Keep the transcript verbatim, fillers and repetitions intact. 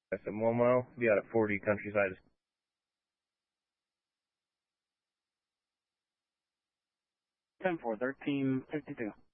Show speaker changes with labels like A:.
A: S M one mile, be out at forty Countryside.
B: ten four, thirteen fifty-two.